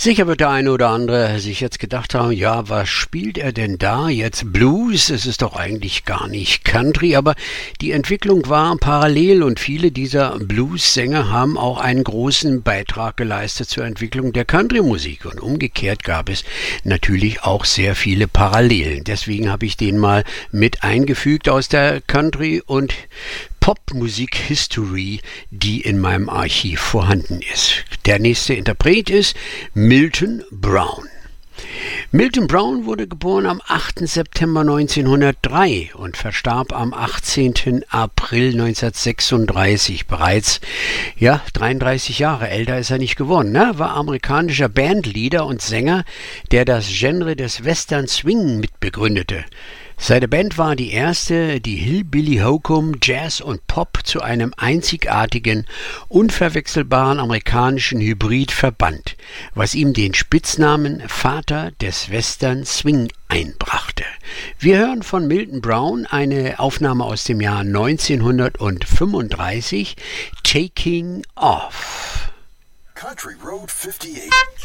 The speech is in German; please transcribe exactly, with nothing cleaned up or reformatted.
Sicher wird der eine oder andere sich jetzt gedacht haben, ja, was spielt er denn da jetzt? Blues? Es ist doch eigentlich gar nicht Country, aber die Entwicklung war parallel und viele dieser Blues-Sänger haben auch einen großen Beitrag geleistet zur Entwicklung der Country-Musik und umgekehrt gab es natürlich auch sehr viele Parallelen. Deswegen habe ich den mal mit eingefügt aus der Country- und Popmusik-History, die in meinem Archiv vorhanden ist. Der nächste Interpret ist Milton Brown. Milton Brown wurde geboren am achten September neunzehnhundertdrei und verstarb am achtzehnten April neunzehnhundertsechsunddreißig. Bereits, ja, dreiunddreißig Jahre älter ist er nicht geworden, ne? War amerikanischer Bandleader und Sänger, der das Genre des Western Swing mitbegründete. Seine Band war die erste, die Hillbilly Hokum, Jazz und Pop zu einem einzigartigen, unverwechselbaren amerikanischen Hybrid verband, was ihm den Spitznamen Vater des Western Swing einbrachte. Wir hören von Milton Brown eine Aufnahme aus dem Jahr neunzehnhundertfünfunddreißig, Taking Off. Country Road fifty-eight.